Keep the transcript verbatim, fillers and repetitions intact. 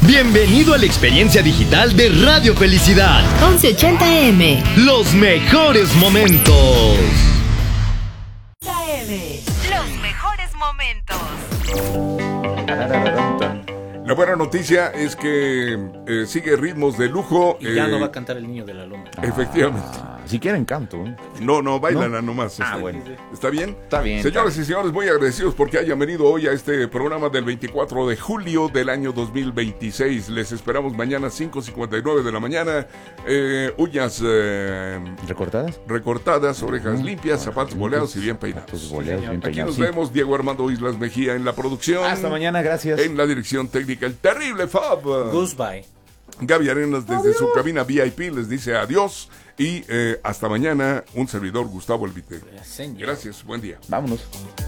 Bienvenido a la experiencia digital de Radio Felicidad. once ochenta A M. Los mejores momentos. Los mejores momentos. La buena noticia es que eh, sigue Ritmos de Lujo. Y ya eh, no va a cantar el niño de la luna. Efectivamente. Ah, si quieren canto. ¿eh? No, no, bailala ¿No? nomás. Ah, este. bueno. ¿Está bien? Está bien. Señoras está y señores, muy agradecidos porque hayan venido hoy a este programa del veinticuatro de julio del año dos mil veintiséis. Les esperamos mañana cinco cincuenta y nueve de la mañana. Eh, uñas eh, bien. ¿Recortadas? recortadas, orejas limpias, zapatos boleados y bien peinados. Zapatos boleados, bien Aquí peinados, nos sí. vemos, Diego Armando Islas Mejía en la producción. Hasta mañana, gracias. En la dirección técnica, el terrible Fab. Goodbye. Gaby Arenas desde su cabina V I P les dice adiós y eh, hasta mañana, un servidor Gustavo Elvite. Señor. Gracias, buen día. Vámonos.